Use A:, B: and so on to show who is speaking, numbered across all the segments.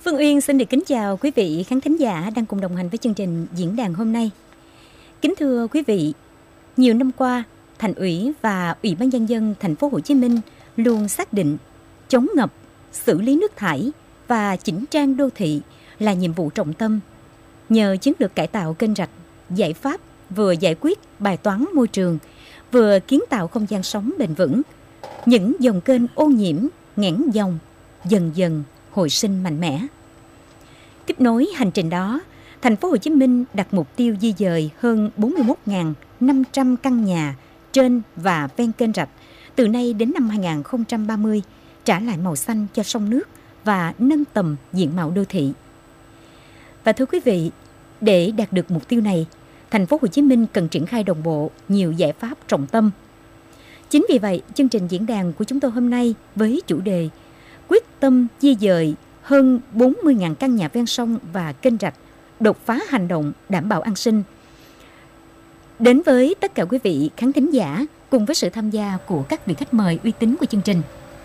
A: Phương Uyên xin được kính chào quý vị khán thính giả đang cùng đồng hành với chương trình diễn đàn hôm nay. Kính thưa quý vị, nhiều năm qua, Thành ủy và Ủy ban nhân dân thành phố Hồ Chí Minh luôn xác định chống ngập, xử lý nước thải và chỉnh trang đô thị là nhiệm vụ trọng tâm. Nhờ chiến lược cải tạo kênh rạch, giải pháp vừa giải quyết bài toán môi trường, vừa kiến tạo không gian sống bền vững, những dòng kênh ô nhiễm, nghẽn dòng dần dần hồi sinh mạnh mẽ. Tiếp nối hành trình đó, thành phố Hồ Chí Minh đặt mục tiêu di dời hơn 41.500 căn nhà trên và ven kênh rạch từ nay đến năm 2030, trả lại màu xanh cho sông nước và nâng tầm diện mạo đô thị. Và thưa quý vị, để đạt được mục tiêu này, thành phố Hồ Chí Minh cần triển khai đồng bộ nhiều giải pháp trọng tâm. Chính vì vậy, chương trình diễn đàn của chúng tôi hôm nay với chủ đề quyết tâm di dời hơn 40.000 căn nhà ven sông và kênh rạch, đột phá hành động đảm bảo an sinh. Đến với tất cả quý vị khán thính giả cùng với sự tham gia của các vị khách mời uy tín của chương trình.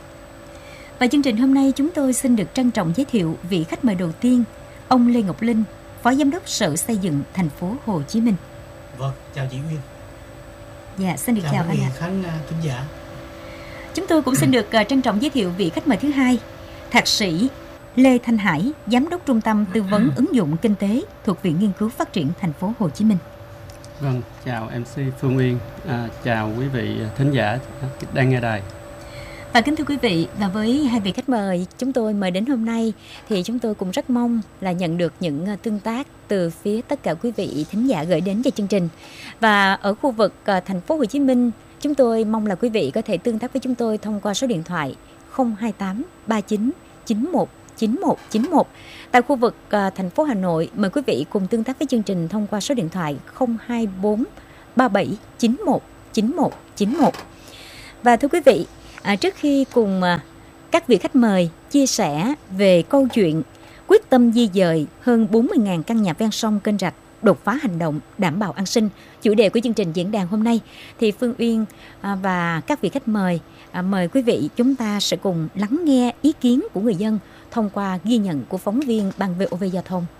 A: Và chương trình hôm nay chúng tôi xin được trân trọng giới thiệu vị khách mời đầu tiên, ông Lê Ngọc Linh, Phó Giám đốc Sở Xây dựng thành phố Hồ Chí Minh.
B: Vâng, chào chị Uyên.
A: Dạ, xin được chào anh ạ.
B: Khán thính giả.
A: Chúng tôi cũng xin được trân trọng giới thiệu vị khách mời thứ hai, Thạc sĩ Lê Thanh Hải, Giám đốc Trung tâm Tư vấn Ứng dụng Kinh tế thuộc Viện Nghiên cứu Phát triển thành phố Hồ Chí Minh.
C: Vâng, chào MC Phương Uyên, chào quý vị thính giả đang nghe đài.
A: Và kính thưa quý vị, và với hai vị khách mời chúng tôi mời đến hôm nay thì chúng tôi cũng rất mong là nhận được những tương tác từ phía tất cả quý vị thính giả gửi đến cho chương trình. Và ở khu vực thành phố Hồ Chí Minh, chúng tôi mong là quý vị có thể tương tác với chúng tôi thông qua số điện thoại 028 39 91 9191. Tại khu vực thành phố Hà Nội, mời quý vị cùng tương tác với chương trình thông qua số điện thoại 024 37 91 91 91. Và thưa quý vị, trước khi cùng các vị khách mời chia sẻ về câu chuyện quyết tâm di dời hơn 40.000 căn nhà ven sông kênh rạch, đột phá hành động đảm bảo an sinh, chủ đề của chương trình diễn đàn hôm nay, thì Phương Uyên và các vị khách mời mời quý vị chúng ta sẽ cùng lắng nghe ý kiến của người dân thông qua ghi nhận của phóng viên Ban VOV Giao thông.